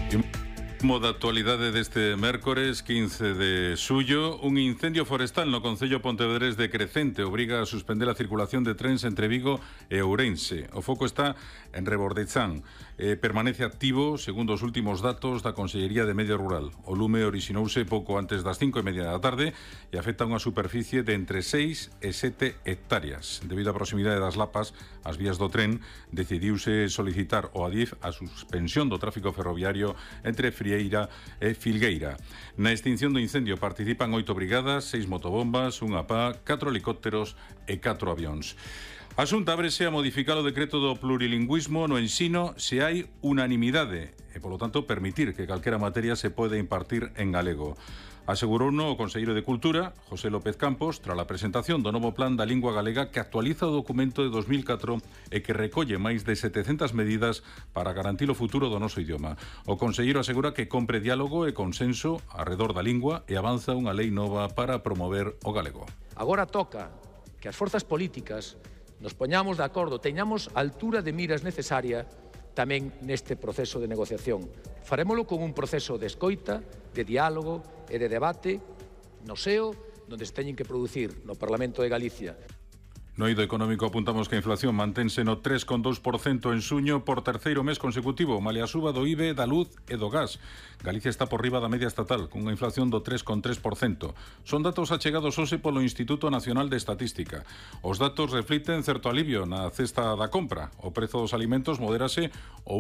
Da actualidade deste mércores 15 de xullo, un incendio forestal no concello pontevedrés de Crecente obriga a suspender a circulación de trens entre Vigo e Ourense. O foco está en Rebordechán. Permanece activo, segundo os últimos datos da Consellería de Medio Rural. O lume orixinouse pouco antes das 5:30 da tarde e afecta unha superficie de entre 6 e 7 hectáreas. Debido á proximidade das lapas, as vías do tren, decidiuse solicitar ao Adif a suspensión do tráfico ferroviario entre Frieira e Filgueira. Na extinción do incendio participan 8 brigadas, 6 motobombas, unha PA, 4 helicópteros e 4 avións. A Xunta ábrese a modificar o decreto do plurilingüismo no ensino se hai unanimidade e, polo tanto, permitir que calquera materia se pode impartir en galego. Asegurouno o conselleiro de Cultura, José López Campos, tras a presentación do novo plan da lingua galega que actualiza o documento de 2004 e que recolle máis de 700 medidas para garantir o futuro do noso idioma. O conselleiro asegura que compre diálogo e consenso arredor da lingua e avanza unha lei nova para promover o galego. Agora toca que as forzas políticas nos poñamos de acordo, teñamos a altura de miras necesaria tamén neste proceso de negociación. Farémolo con un proceso de escoita, de diálogo e de debate no SEO, onde se teñen que producir no Parlamento de Galicia. No eido económico apuntamos que a inflación mantense no 3,2% en xuño por terceiro mes consecutivo, malia a suba do IBE, da luz e do gas. Galicia está por riba da media estatal, cunha inflación do 3,3%. Son datos achegados hoxe polo Instituto Nacional de Estatística. Os datos reflicten certo alivio na cesta da compra. O prezo dos alimentos modérase o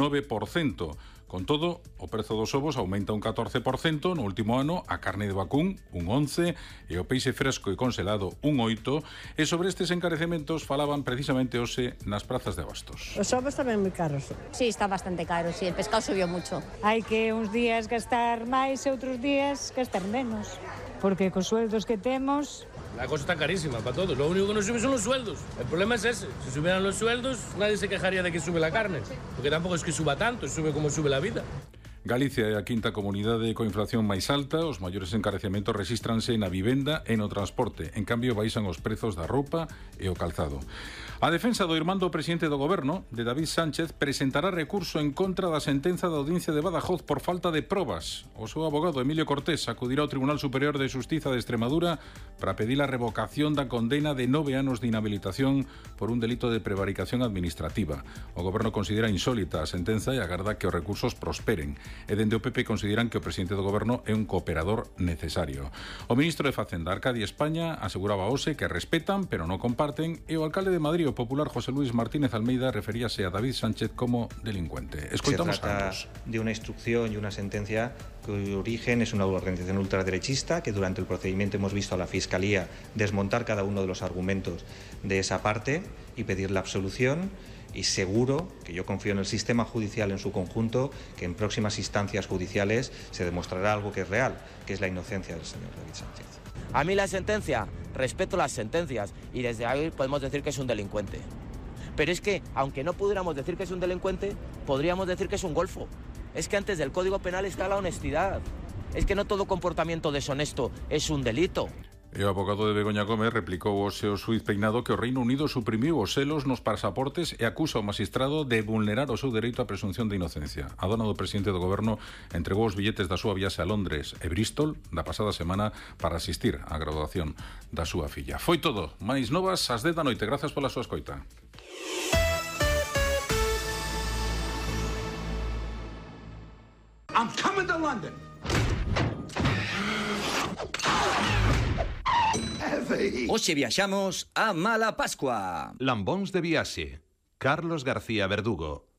1,9%. Con todo, o prezo dos ovos aumenta un 14% no último ano, a carne de vacún un 11% e o peixe fresco e congelado un 8%, e sobre estes encarecementos falaban precisamente hoxe nas prazas de abastos. Os ovos tamén moi caros. Sí, está bastante caro, sí, el pescado subió mucho. Hai que uns días gastar máis e outros días gastar menos, porque cos sueldos que temos... La cosa está carísima para todos, lo único que no sube son los sueldos. El problema es ese, si subieran los sueldos nadie se quejaría de que sube la carne, porque tampoco es que suba tanto, sube como sube la vida. Galicia é a quinta comunidade coa inflación máis alta, os maiores encarecementos rexístranse na vivenda e no transporte. En cambio, baixan os prezos da roupa e o calzado. A defensa do irmán do presidente do goberno, de David Sánchez, presentará recurso en contra da sentenza da Audiencia de Badajoz por falta de probas. O seu abogado, Emilio Cortés, acudirá ao Tribunal Superior de Xustiza de Extremadura para pedir a revocación da condena de 9 anos de inhabilitación por un delito de prevaricación administrativa. O goberno considera insólita a sentenza e agarda que os recursos prosperen. E dende o PP consideran que o presidente do goberno é un cooperador necesario. O ministro de Facenda, Arcadia España, aseguraba hoxe que respetan, pero non comparten, e o alcalde de Madrid, o popular José Luis Martínez Almeida, referíase a David Sánchez como delincuente. Escoitamos Se trata de una instrucción y una sentencia cuyo origen es una organización ultraderechista que durante el procedimiento hemos visto a la Fiscalía desmontar cada uno de los argumentos de esa parte y pedir la absolución. Y seguro, que yo confío en el sistema judicial en su conjunto, que en próximas instancias judiciales se demostrará algo que es real, que es la inocencia del señor David Sánchez. A mí la sentencia, respeto las sentencias y desde ahí podemos decir que es un delincuente. Pero es que, aunque no pudiéramos decir que es un delincuente, podríamos decir que es un golfo. Es que antes del Código Penal está la honestidad. Es que no todo comportamiento deshonesto es un delito. E o abogado de Begoña Gómez replicou hoxe ao xuíz Peinado que o Reino Unido suprimiu os selos nos pasaportes e acusa o magistrado de vulnerar o seu dereito á presunción de inocencia. A dona do presidente do goberno entregou os billetes da súa viaxe a Londres e Bristol da pasada semana para asistir á graduación da súa filla. Foi todo. Máis novas ás 10 da noite. Grazas pola súa escoita. I'm coming to London. Hoxe viaxamos a Mala Pascua. Lambóns de viaxe. Carlos García Verdugo.